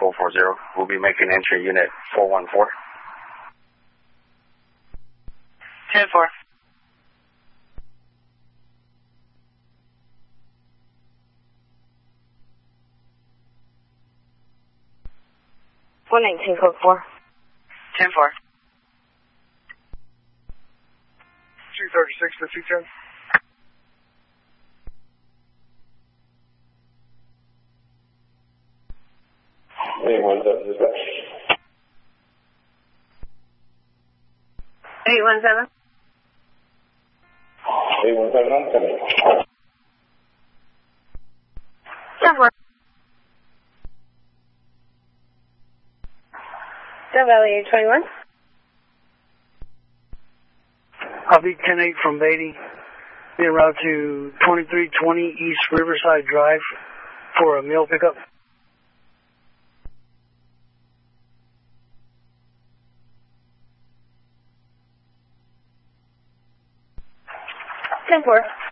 440. We'll be making entry unit 414. 10-4. code 4. 10-4. 236 to 210. Dispatch. 817. 817 on 10-4. Dove Valley 821. I'll be 10-8 from Beatty. Be en route to 2320 East Riverside Drive for a meal pickup. Ten-4.